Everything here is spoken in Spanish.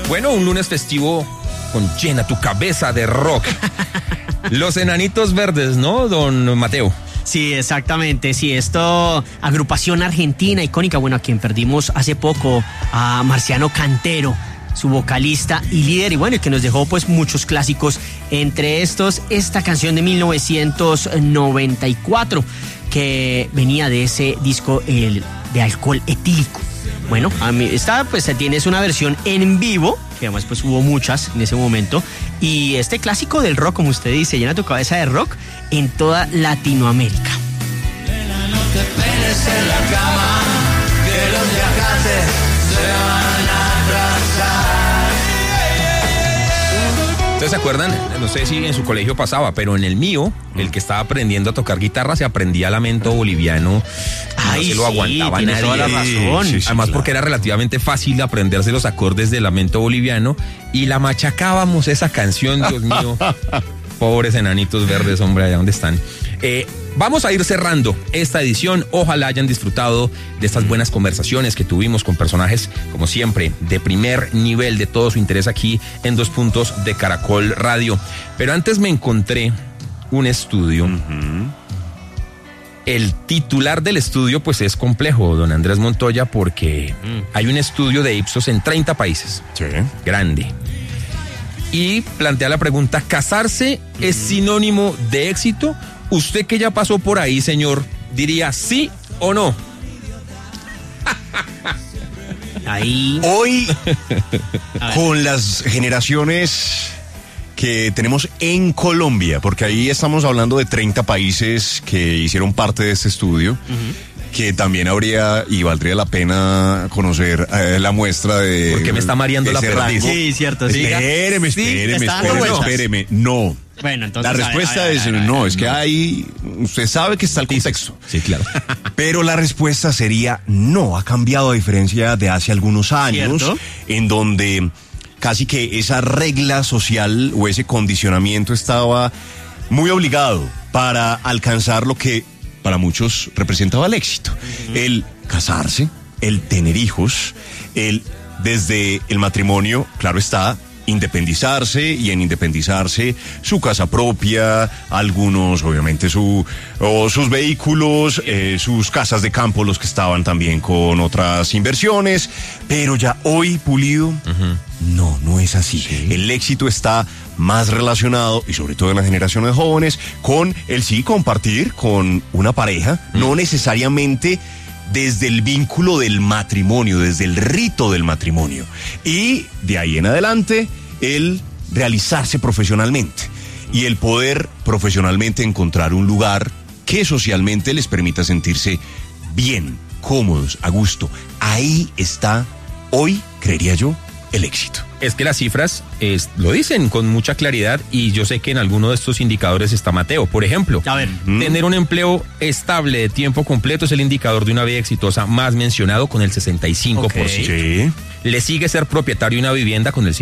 Bueno, un lunes festivo con llena tu cabeza de rock. Los Enanitos Verdes, ¿no, don Mateo? Sí, exactamente, sí, esto, agrupación argentina icónica, bueno, a quien perdimos hace poco, a Marciano Cantero, su vocalista y líder, y bueno, y que nos dejó pues muchos clásicos, entre estos, esta canción de 1994, que venía de ese disco de Alcohol Etílico. Bueno, a mí esta pues tienes una versión en vivo, que además pues hubo muchas en ese momento, y este clásico del rock, como usted dice, llena tu cabeza de rock en toda Latinoamérica. Nena, no te penes en la cama, que los viajantes se van a atrasar. ¿Ustedes se acuerdan? No sé si en su colegio pasaba, pero en el mío, el que estaba aprendiendo a tocar guitarra se aprendía Lamento Boliviano. Ay, no se lo aguantaba tiene nadie. toda la razón. Sí, además, claro, porque era relativamente fácil aprenderse los acordes de Lamento Boliviano y la machacábamos esa canción, Dios mío. Pobres Enanitos Verdes, hombre, allá donde están. Vamos a ir cerrando esta edición. Ojalá hayan disfrutado de estas buenas conversaciones que tuvimos con personajes, como siempre, de primer nivel, de todo su interés aquí en Dos Puntos de Caracol Radio. Pero antes me encontré un estudio. El titular del estudio pues es complejo, don Andrés Montoya, porque hay un estudio de Ipsos en 30 países. Sí. Grande. Y plantea la pregunta, ¿casarse es sinónimo de éxito? Usted que ya pasó por ahí, señor, diría sí o no. Ahí. Hoy, con las generaciones que tenemos en Colombia, porque ahí estamos hablando de 30 países que hicieron parte de este estudio, que también habría y valdría la pena conocer la muestra de... ¿Por qué me está mareando la perdiz? Sí, cierto, sí. Espéreme. No. Bueno, entonces... La respuesta es no, es que hay... Usted sabe que está el contexto. Sí, claro. Pero la respuesta sería no, ha cambiado a diferencia de hace algunos años, ¿cierto? En donde casi que esa regla social o ese condicionamiento estaba muy obligado para alcanzar lo que para muchos representaba el éxito. El casarse, el tener hijos, el desde el matrimonio, claro está, independizarse y en independizarse su casa propia, algunos obviamente sus vehículos, sus casas de campo, los que estaban también con otras inversiones, pero ya hoy, Pulido, no es así. Sí. El éxito está más relacionado, y sobre todo en las generaciones jóvenes, con el sí compartir con una pareja, no necesariamente desde el vínculo del matrimonio, desde el rito del matrimonio. Y de ahí en adelante, el realizarse profesionalmente y el poder profesionalmente encontrar un lugar que socialmente les permita sentirse bien, cómodos, a gusto. Ahí está, hoy, creería yo, el éxito. Es que las cifras lo dicen con mucha claridad y yo sé que en alguno de estos indicadores está Mateo. Por ejemplo, a ver, tener un empleo estable de tiempo completo es el indicador de una vida exitosa más mencionado con el 65%. Okay. Sí. Le sigue ser propietario de una vivienda con el